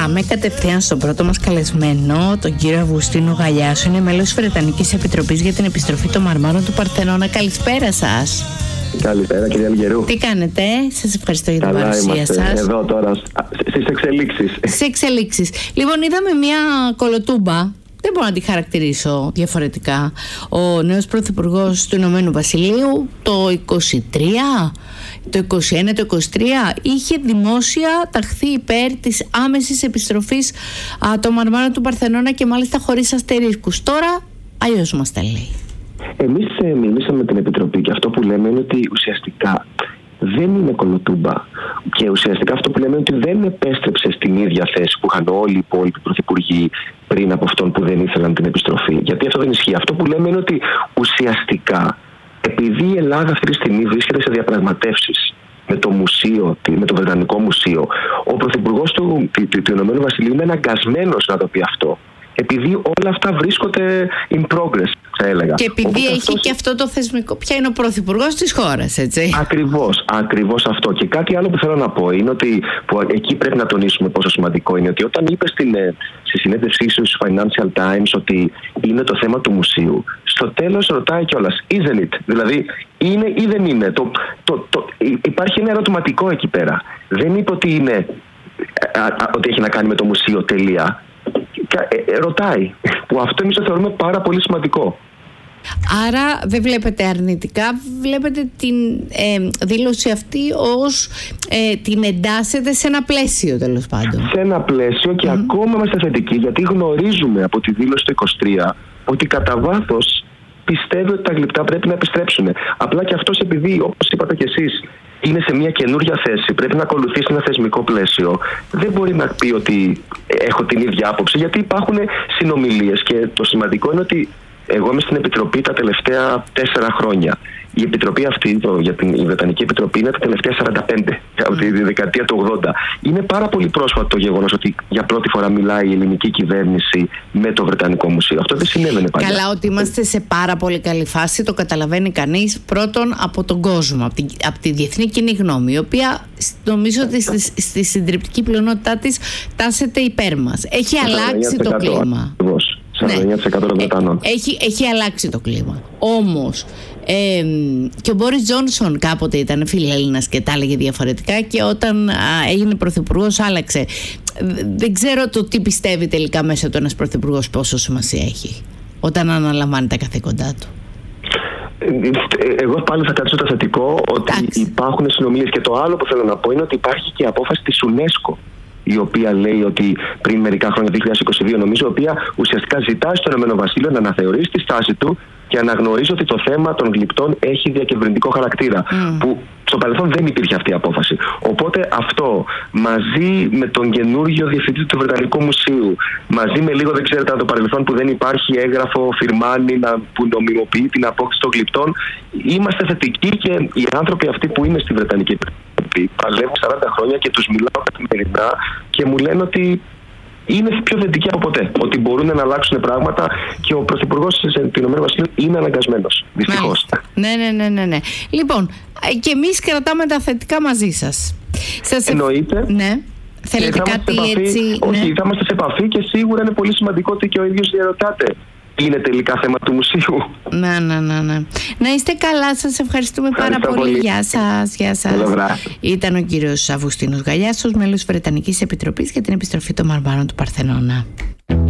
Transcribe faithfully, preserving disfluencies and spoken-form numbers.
Πάμε κατευθείαν στον πρώτο μας καλεσμένο, τον κύριο Αυγουστίνο Γαλιάσο. Είναι μέλος της Βρετανικής Επιτροπής για την επιστροφή των Μαρμάρων του Παρθενώνα. Καλησπέρα σας. Καλησπέρα, κυρία Αλγερού. Τι κάνετε, σας ευχαριστώ για την Καλά, παρουσία σας. Εδώ τώρα στις εξελίξεις. Στις εξελίξεις. Λοιπόν, είδαμε μια κολοτούμπα. Δεν μπορώ να τη χαρακτηρίσω διαφορετικά. Ο νέος πρωθυπουργός του Ηνωμένου Βασιλείου το είκοσι τρία, το είκοσι ένα, το είκοσι τρία είχε δημόσια ταχθεί υπέρ της άμεσης επιστροφής α, των Μαρμάρων του Παρθενώνα και μάλιστα χωρίς αστερίσκους. Τώρα αλλιώς μας τα λέει. Εμείς ε, μιλήσαμε με την Επιτροπή και αυτό που λέμε είναι ότι ουσιαστικά δεν είναι κολοτούμπα. Και ουσιαστικά αυτό που λέμε είναι ότι δεν επέστρεψε στην ίδια θέση που είχαν όλοι οι υπόλοιποι πρωθυπουργοί πριν από αυτόν που δεν ήθελαν την επιστροφή. Γιατί αυτό δεν ισχύει. Αυτό που λέμε είναι ότι ουσιαστικά, επειδή η Ελλάδα αυτή τη στιγμή βρίσκεται σε διαπραγματεύσεις με το μουσείο, με το Βρετανικό Μουσείο, ο πρωθυπουργός του, του, του, του Ηνωμένου Βασιλείου είναι αναγκασμένος να το πει αυτό. Επειδή όλα αυτά βρίσκονται in progress, θα έλεγα. Και επειδή Οπότε έχει αυτός... και αυτό το θεσμικό. Ποια είναι ο πρωθυπουργός της χώρας, έτσι. Ακριβώς, ακριβώς αυτό. Και κάτι άλλο που θέλω να πω είναι ότι που εκεί πρέπει να τονίσουμε πόσο σημαντικό είναι ότι όταν είπε στην, στη συνέντευξή σου στους Financial Times ότι είναι το θέμα του μουσείου, στο τέλος ρωτάει κιόλας, isn't it? Δηλαδή, είναι ή δεν είναι? Το, το, το, υπάρχει ένα ερωτηματικό εκεί πέρα. Δεν είπε ότι, είναι, α, α, ότι έχει να κάνει με το μουσείο, τελεία. Ε, ε, ρωτάει, που αυτό εμείς το θεωρούμε πάρα πολύ σημαντικό. Άρα δεν βλέπετε αρνητικά, βλέπετε την ε, δήλωση αυτή ως ε, την εντάσσετε σε ένα πλαίσιο, τέλος πάντων. Σε ένα πλαίσιο και mm. ακόμα είμαστε θετικοί, γιατί γνωρίζουμε από τη δήλωση του είκοσι τρία ότι κατά βάθος πιστεύει ότι τα γλυπτά πρέπει να επιστρέψουν. Απλά και αυτός, επειδή όπως είπατε κι εσείς είναι σε μια καινούργια θέση, πρέπει να ακολουθήσει ένα θεσμικό πλαίσιο, δεν μπορεί να πει ότι έχω την ίδια άποψη, γιατί υπάρχουν συνομιλίες και το σημαντικό είναι ότι εγώ είμαι στην Επιτροπή τα τελευταία τέσσερα χρόνια. Η Επιτροπή αυτή, το, για την η Βρετανική Επιτροπή, είναι τα τελευταία σαράντα πέντε, από τη δεκαετία του ογδόντα. Είναι πάρα πολύ πρόσφατο το γεγονός ότι για πρώτη φορά μιλάει η ελληνική κυβέρνηση με το Βρετανικό Μουσείο. Αυτό δεν συνέβαινε παλιά. Καλά, ότι είμαστε σε πάρα πολύ καλή φάση, το καταλαβαίνει κανείς πρώτον από τον κόσμο, από τη, από τη διεθνή κοινή γνώμη, η οποία νομίζω ότι στη, στη συντριπτική πλειονότητά της τάσεται υπέρ μας. Έχει αλλάξει το κλίμα. σαράντα εννέα τοις εκατό των Βρετανών. Έχει, έχει αλλάξει το κλίμα. Όμως ε, και ο Μπόρις Τζόνσον κάποτε ήταν φιλέλληνας και τα έλεγε διαφορετικά, και όταν α, έγινε πρωθυπουργός άλλαξε. Δεν ξέρω το τι πιστεύει τελικά μέσα του ένας πρωθυπουργός, πόσο σημασία έχει όταν αναλαμβάνει τα καθήκοντά του. Εγώ πάλι θα κρατήσω το θετικό ότι Άξι. υπάρχουν συνομιλίες, και το άλλο που θέλω να πω είναι ότι υπάρχει και η απόφαση της UNESCO, η οποία λέει ότι πριν μερικά χρόνια, δύο χιλιάδες είκοσι δύο νομίζω, η οποία ουσιαστικά ζητάει στο Ηνωμένο Βασίλειο να αναθεωρήσει τη στάση του και αναγνωρίζει ότι το θέμα των γλυπτών έχει διακυβερνητικό χαρακτήρα. Mm. Που στο παρελθόν δεν υπήρχε αυτή η απόφαση. Οπότε αυτό, μαζί με τον καινούργιο διευθυντή του Βρετανικού Μουσείου, μαζί με λίγο, δεν ξέρετε, από το παρελθόν που δεν υπάρχει έγγραφο φιρμάνι να, που νομιμοποιεί την απόκτηση των γλυπτών, είμαστε θετικοί, και οι άνθρωποι αυτοί που είναι στη Βρετανική Επιτροπή παλεύουν σαράντα χρόνια και τους μιλάω καθημερινά και μου λένε ότι είναι πιο θετικοί από ποτέ. Ότι μπορούν να αλλάξουν πράγματα, και ο πρωθυπουργός του Ηνωμένου Βασιλείου είναι αναγκασμένος. Δυστυχώς. Ναι, ναι, ναι, ναι, ναι. Λοιπόν, και εμείς κρατάμε τα θετικά μαζί σας. Σας Εννοείται. Ναι. Θέλετε κάτι επαφή, έτσι? Όχι, ναι. θα είμαστε σε επαφή, και σίγουρα είναι πολύ σημαντικό ότι και ο ίδιος διαρωτάτε. Είναι τελικά θέμα του μουσείου. Ναι, ναι, ναι, ναι. Να είστε καλά, σας ευχαριστούμε πάρα πολύ. πολύ. Γεια σας, γεια σας. Ήταν ο κύριος Αυγουστίνος Γαλιάσος, μέλος της Βρετανικής Επιτροπής για την επιστροφή των Μαρμάρων του Παρθενώνα.